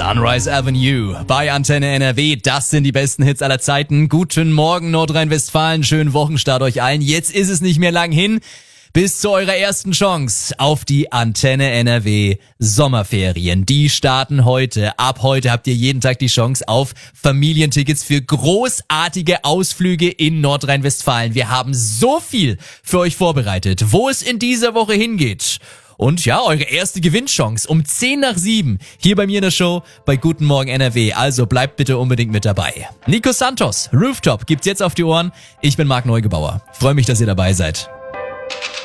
Sunrise Avenue bei Antenne NRW. Das sind die besten Hits aller Zeiten. Guten Morgen Nordrhein-Westfalen. Schönen Wochenstart euch allen. Jetzt ist es nicht mehr lang hin bis zu eurer ersten Chance auf die Antenne NRW Sommerferien. Die starten heute. Ab heute habt ihr jeden Tag die Chance auf Familientickets für großartige Ausflüge in Nordrhein-Westfalen. Wir haben so viel für euch vorbereitet, wo es in dieser Woche hingeht. Und ja, eure erste Gewinnchance um 6:10 hier bei mir in der Show bei Guten Morgen NRW. Also bleibt bitte unbedingt mit dabei. Nico Santos, Rooftop gibt's jetzt auf die Ohren. Ich bin Marc Neugebauer. Freue mich, dass ihr dabei seid.